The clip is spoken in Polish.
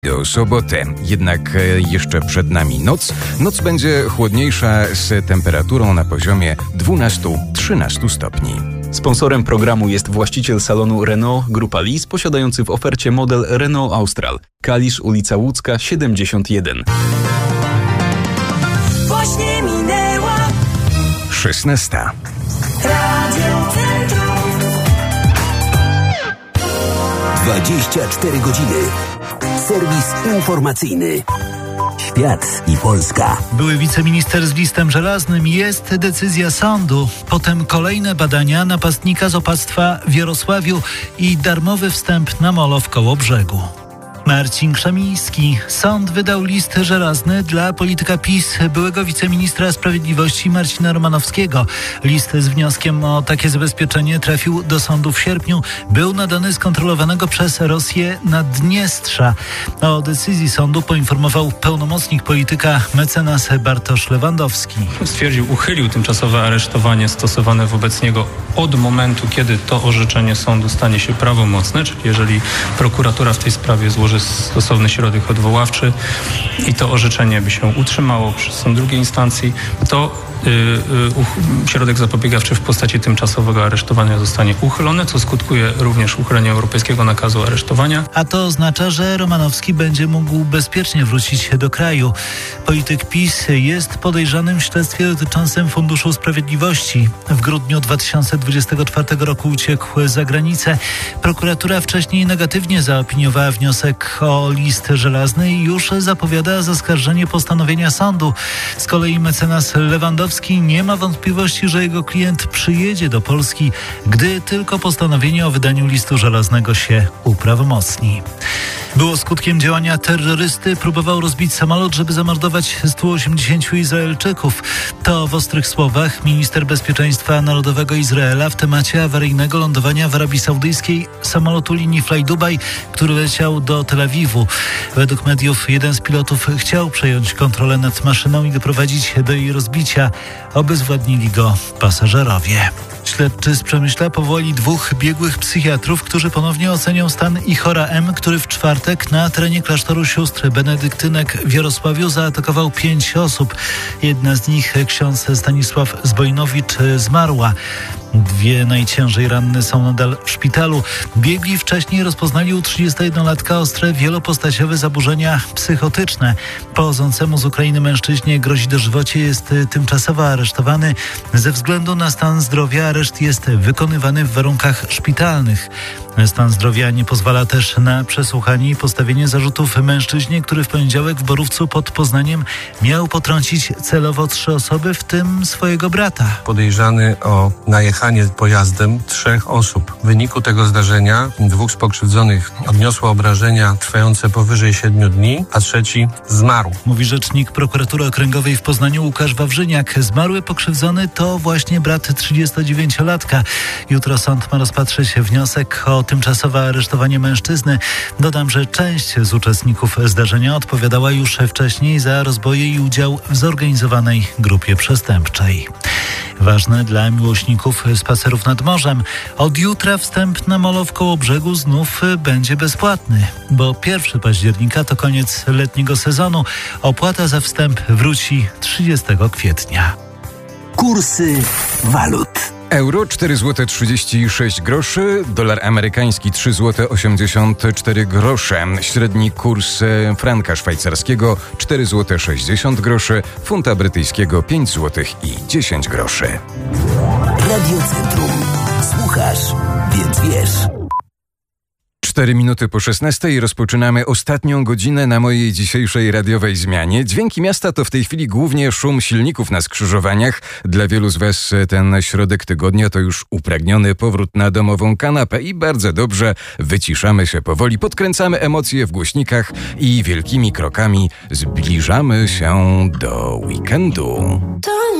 do soboty. Jednak jeszcze przed nami noc. Noc będzie chłodniejsza z temperaturą na poziomie 12-13 stopni. Sponsorem programu jest właściciel salonu Renault Grupa Lis, posiadający w ofercie model Renault Austral. Kalisz, ulica Łódzka, 71. Właśnie minęła 16. Radio Centrum. 24 godziny. Serwis informacyjny. Świat i Polska. Były wiceminister z listem żelaznym. Jest decyzja sądu. Potem kolejne badania napastnika z opactwa w Jarosławiu i darmowy wstęp na molo w Kołobrzegu. Marcin Krzemiński. Sąd wydał list żelazny dla polityka PiS, byłego wiceministra sprawiedliwości Marcina Romanowskiego. List z wnioskiem o takie zabezpieczenie trafił do sądu w sierpniu. Był nadany z kontrolowanego przez Rosję Naddniestrza. O decyzji sądu poinformował pełnomocnik polityka mecenas Bartosz Lewandowski. Uchylił tymczasowe aresztowanie stosowane wobec niego od momentu, kiedy to orzeczenie sądu stanie się prawomocne, czyli jeżeli prokuratura w tej sprawie złoży stosowny środek odwoławczy i to orzeczenie by się utrzymało przez sąd drugiej instancji, to środek zapobiegawczy w postaci tymczasowego aresztowania zostanie uchylony, co skutkuje również uchyleniem europejskiego nakazu aresztowania. A to oznacza, że Romanowski będzie mógł bezpiecznie wrócić do kraju. Polityk PiS jest podejrzanym w śledztwie dotyczącym Funduszu Sprawiedliwości. W grudniu 2024 roku uciekł za granicę. Prokuratura wcześniej negatywnie zaopiniowała wniosek o list żelazny i już zapowiada zaskarżenie postanowienia sądu. Z kolei mecenas Lewandowski nie ma wątpliwości, że jego klient przyjedzie do Polski, gdy tylko postanowienie o wydaniu listu żelaznego się uprawomocni. Było skutkiem działania terrorysty. Próbował rozbić samolot, żeby zamordować 180 Izraelczyków. To w ostrych słowach minister bezpieczeństwa narodowego Izraela w temacie awaryjnego lądowania w Arabii Saudyjskiej samolotu linii Fly Dubai, który leciał do Tel Awiwu. Według mediów jeden z pilotów chciał przejąć kontrolę nad maszyną i doprowadzić do jej rozbicia. Obezwładnili go pasażerowie. Śledczy z Przemyśla powołali 2 biegłych psychiatrów, którzy ponownie ocenią stan Ichora M., który w czwartek na terenie klasztoru sióstr benedyktynek w Jarosławiu zaatakował 5 osób. Jedna z nich, ksiądz Stanisław Zbojnowicz, zmarła. 2 najciężej ranne są nadal w szpitalu. Biegli wcześniej rozpoznali u 31-latka ostre, wielopostaciowe zaburzenia psychotyczne. Pochodzącemu z Ukrainy mężczyźnie grozi dożywocie, jest tymczasowo aresztowany. Ze względu na stan zdrowia areszt jest wykonywany w warunkach szpitalnych. Stan zdrowia nie pozwala też na przesłuchanie i postawienie zarzutów mężczyźnie, który w poniedziałek w Borówcu pod Poznaniem miał potrącić celowo 3 osoby, w tym swojego brata. Podejrzany o najechanie pojazdem 3 osób. W wyniku tego zdarzenia 2 z pokrzywdzonych odniosło obrażenia trwające powyżej 7 dni, a 3 zmarł. Mówi rzecznik prokuratury okręgowej w Poznaniu Łukasz Wawrzyniak. Zmarły pokrzywdzony to właśnie brat 39-latka. Jutro sąd ma rozpatrzeć wniosek o tymczasowe aresztowanie mężczyzny. Dodam, że część z uczestników zdarzenia odpowiadała już wcześniej za rozboje i udział w zorganizowanej grupie przestępczej. Ważne dla miłośników spacerów nad morzem. Od jutra wstęp na molo w Kołobrzegu znów będzie bezpłatny, bo 1 października to koniec letniego sezonu. Opłata za wstęp wróci 30 kwietnia. Kursy walut. Euro 4 zł 36 groszy, dolar amerykański 3 zł 84 grosze, średni kurs franka szwajcarskiego 4 zł 60 groszy, funta brytyjskiego 5 zł i 10 groszy. Radio Centrum. Słuchasz, więc wiesz. 4 minuty po 16 rozpoczynamy ostatnią godzinę na mojej dzisiejszej radiowej zmianie. Dźwięki miasta to w tej chwili głównie szum silników na skrzyżowaniach. Dla wielu z Was ten środek tygodnia to już upragniony powrót na domową kanapę i bardzo dobrze, wyciszamy się powoli, podkręcamy emocje w głośnikach i wielkimi krokami zbliżamy się do weekendu.